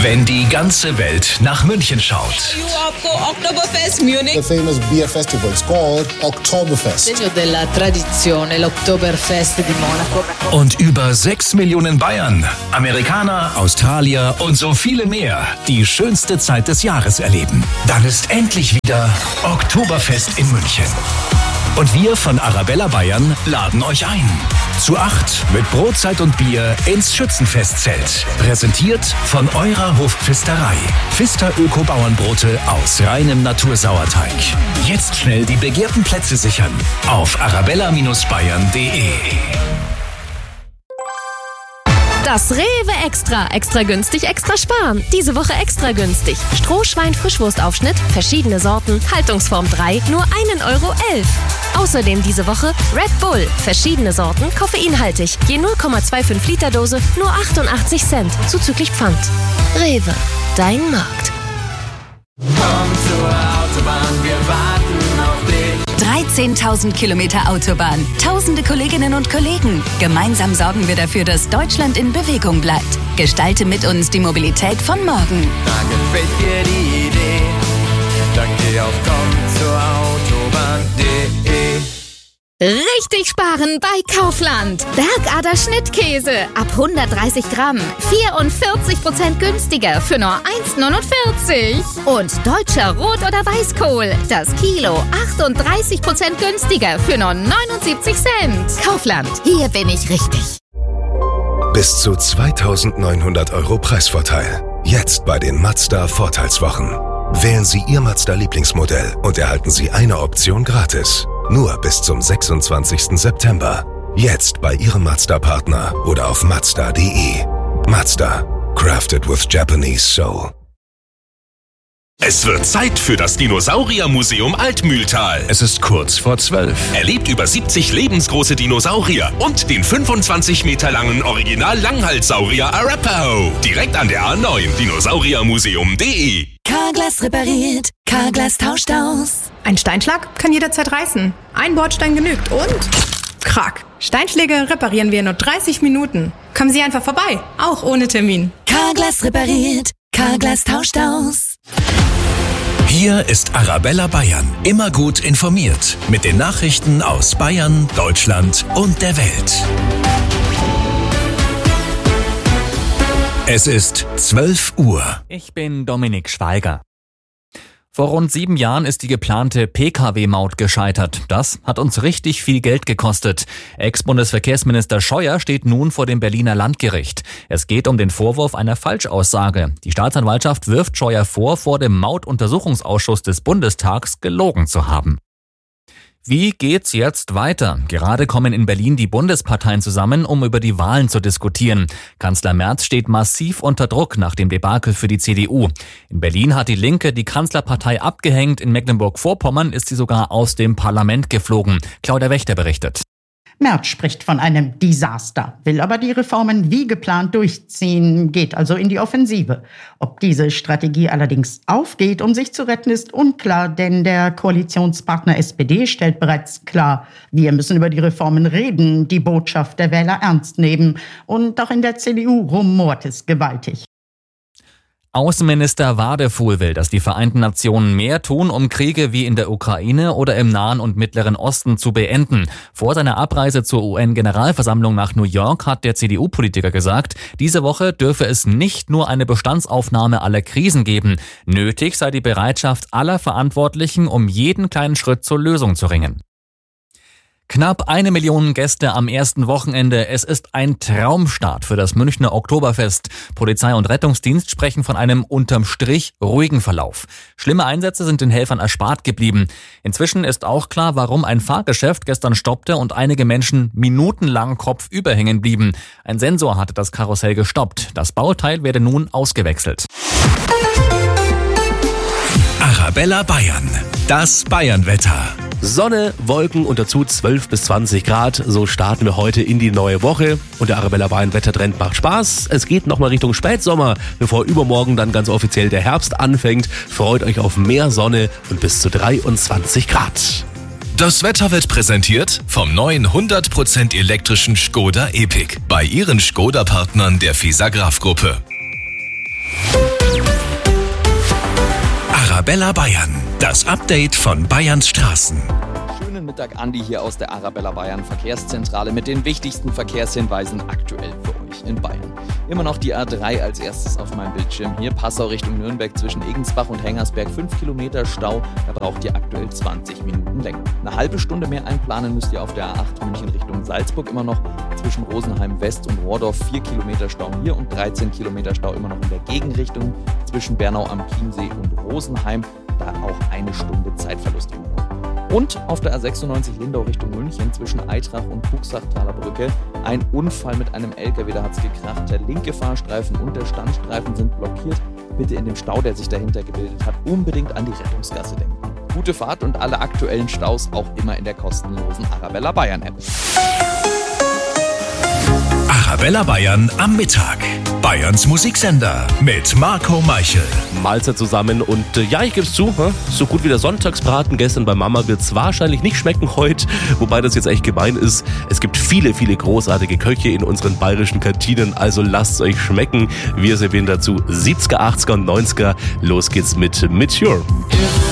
Wenn die ganze Welt nach München schaut. Oktoberfest Munich. The famous beer festival. It's called Oktoberfest. Segno della tradizione, l'Oktoberfest di Monaco. Und über 6 Millionen Bayern, Amerikaner, Australier und so viele mehr die schönste Zeit des Jahres erleben. Dann ist endlich wieder Oktoberfest in München. Und wir von Arabella Bayern laden euch ein. Zu 8 mit Brotzeit und Bier ins Schützenfestzelt. Präsentiert von eurer Hofpfisterei. Pfister Öko-Bauernbrote aus reinem Natursauerteig. Jetzt schnell die begehrten Plätze sichern auf arabella-bayern.de. Das Rewe Extra. Extra günstig, extra sparen. Diese Woche extra günstig. Strohschwein-Frischwurstaufschnitt, verschiedene Sorten, Haltungsform 3, nur 1,11 €. Außerdem diese Woche Red Bull, verschiedene Sorten, koffeinhaltig. Je 0,25 Liter Dose, nur 88 Cent, zuzüglich Pfand. Rewe, dein Markt. Komm zur Autobahn, wir warten auf dich. 13.000 Kilometer Autobahn, tausende Kolleginnen und Kollegen. Gemeinsam sorgen wir dafür, dass Deutschland in Bewegung bleibt. Gestalte mit uns die Mobilität von morgen. Da gefällt dir die Idee, dann geh auf kommzurautobahn.de. Richtig sparen bei Kaufland. Bergader Schnittkäse ab 130 Gramm. 44% günstiger für nur 1,49 €. Und deutscher Rot- oder Weißkohl. Das Kilo 38% günstiger für nur 79 Cent. Kaufland, hier bin ich richtig. Bis zu 2.900 € Preisvorteil. Jetzt bei den Mazda Vorteilswochen. Wählen Sie Ihr Mazda-Lieblingsmodell und erhalten Sie eine Option gratis. Nur bis zum 26. September. Jetzt bei Ihrem Mazda-Partner oder auf Mazda.de. Mazda. Crafted with Japanese Soul. Es wird Zeit für das Dinosauriermuseum Altmühltal. Es ist kurz vor 12. Erlebt über 70 lebensgroße Dinosaurier und den 25 Meter langen Original-Langhalssaurier Arapaho. Direkt an der A9, dinosauriermuseum.de. Carglass repariert, Carglass tauscht aus. Ein Steinschlag kann jederzeit reißen. Ein Bordstein genügt und Krack. Steinschläge reparieren wir in nur 30 Minuten. Kommen Sie einfach vorbei, auch ohne Termin. Carglass repariert, Carglass tauscht aus. Hier ist Arabella Bayern. Immer gut informiert. Mit den Nachrichten aus Bayern, Deutschland und der Welt. Es ist 12 Uhr. Ich bin Dominik Schweiger. Vor rund 7 Jahren ist die geplante Pkw-Maut gescheitert. Das hat uns richtig viel Geld gekostet. Ex-Bundesverkehrsminister Scheuer steht nun vor dem Berliner Landgericht. Es geht um den Vorwurf einer Falschaussage. Die Staatsanwaltschaft wirft Scheuer vor dem Mautuntersuchungsausschuss des Bundestags gelogen zu haben. Wie geht's jetzt weiter? Gerade kommen in Berlin die Bundesparteien zusammen, um über die Wahlen zu diskutieren. Kanzler Merz steht massiv unter Druck nach dem Debakel für die CDU. In Berlin hat die Linke die Kanzlerpartei abgehängt. In Mecklenburg-Vorpommern ist sie sogar aus dem Parlament geflogen. Claudia Wächter berichtet. Merz spricht von einem Desaster, will aber die Reformen wie geplant durchziehen, geht also in die Offensive. Ob diese Strategie allerdings aufgeht, um sich zu retten, ist unklar, denn der Koalitionspartner SPD stellt bereits klar, wir müssen über die Reformen reden, die Botschaft der Wähler ernst nehmen. Und auch in der CDU rumort es gewaltig. Außenminister Wadefuhl will, dass die Vereinten Nationen mehr tun, um Kriege wie in der Ukraine oder im Nahen und Mittleren Osten zu beenden. Vor seiner Abreise zur UN-Generalversammlung nach New York hat der CDU-Politiker gesagt, diese Woche dürfe es nicht nur eine Bestandsaufnahme aller Krisen geben. Nötig sei die Bereitschaft aller Verantwortlichen, um jeden kleinen Schritt zur Lösung zu ringen. Knapp 1 Million Gäste am ersten Wochenende. Es ist ein Traumstart für das Münchner Oktoberfest. Polizei und Rettungsdienst sprechen von einem unterm Strich ruhigen Verlauf. Schlimme Einsätze sind den Helfern erspart geblieben. Inzwischen ist auch klar, warum ein Fahrgeschäft gestern stoppte und einige Menschen minutenlang kopfüber hängen blieben. Ein Sensor hatte das Karussell gestoppt. Das Bauteil werde nun ausgewechselt. Arabella Bayern. Das Bayernwetter. Sonne, Wolken und dazu 12 bis 20 Grad. So starten wir heute in die neue Woche. Und der Arabella Bayern Wettertrend macht Spaß. Es geht nochmal Richtung Spätsommer, bevor übermorgen dann ganz offiziell der Herbst anfängt. Freut euch auf mehr Sonne und bis zu 23 Grad. Das Wetter wird präsentiert vom neuen 100% elektrischen Škoda Epiq bei Ihren Škoda-Partnern der FISA Graf Gruppe. Arabella Bayern. Das Update von Bayerns Straßen. Schönen Mittag, Andi hier aus der Arabella Bayern Verkehrszentrale mit den wichtigsten Verkehrshinweisen aktuell für euch in Bayern. Immer noch die A3 als erstes auf meinem Bildschirm. Hier Passau Richtung Nürnberg zwischen Egensbach und Hengersberg 5 Kilometer Stau. Da braucht ihr aktuell 20 Minuten länger. Eine halbe Stunde mehr einplanen müsst ihr auf der A8 München Richtung Salzburg immer noch. Zwischen Rosenheim West und Rohrdorf 4 Kilometer Stau hier und 13 Kilometer Stau immer noch in der Gegenrichtung. Zwischen Bernau am Chiemsee und Rosenheim. Da auch eine Stunde Zeitverlust immer noch. Und auf der A96 Lindau Richtung München zwischen Eitrach und Cuxachtaler Brücke ein Unfall mit einem LKW, da hat es gekracht. Der linke Fahrstreifen und der Standstreifen sind blockiert. Bitte in dem Stau, der sich dahinter gebildet hat, unbedingt an die Rettungsgasse denken. Gute Fahrt und alle aktuellen Staus auch immer in der kostenlosen Arabella Bayern App. Arabella Bayern am Mittag. Bayerns Musiksender mit Marco Meichel. Mahlzeit zusammen und ja, ich gebe es zu, so gut wie der Sonntagsbraten gestern bei Mama wird es wahrscheinlich nicht schmecken heute, wobei das jetzt echt gemein ist. Es gibt viele, viele großartige Köche in unseren bayerischen Kantinen, also lasst es euch schmecken. Wir servieren dazu 70er, 80er und 90er. Los geht's mit Meteor.